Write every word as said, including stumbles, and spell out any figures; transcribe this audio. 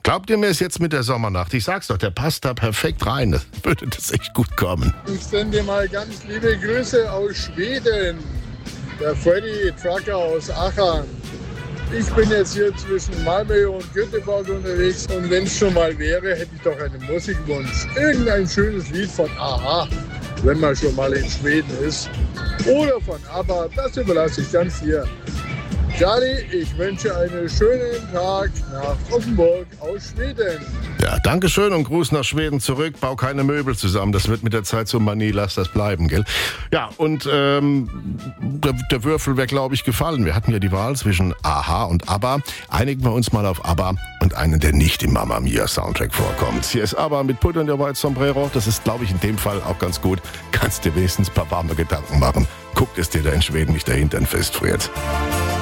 Glaubt ihr mir es jetzt mit der Sommernacht? Ich sag's doch, der passt da perfekt rein. Das würde das echt gut kommen. Ich sende mal ganz liebe Grüße aus Schweden. Der Freddy Trucker aus Aachen. Ich bin jetzt hier zwischen Malmö und Göteborg unterwegs und wenn es schon mal wäre, hätte ich doch einen Musikwunsch. Irgendein schönes Lied von A H, wenn man schon mal in Schweden ist. Oder von ABBA, das überlasse ich ganz dir. Charlie, ich wünsche einen schönen Tag nach Offenburg aus Schweden. Ja, danke schön und Gruß nach Schweden zurück. Bau keine Möbel zusammen, das wird mit der Zeit so Manie, lass das bleiben, gell? Ja, und ähm, der, der Würfel wäre, glaube ich, gefallen. Wir hatten ja die Wahl zwischen A H und ABBA. Einigen wir uns mal auf ABBA und einen, der nicht im Mamma Mia Soundtrack vorkommt. Hier ist ABBA mit Put on your white sombrero. Das ist, glaube ich, in dem Fall auch ganz gut. Kannst dir wenigstens ein paar warme Gedanken machen. Guckt es dir da in Schweden nicht der Hintern festfriert.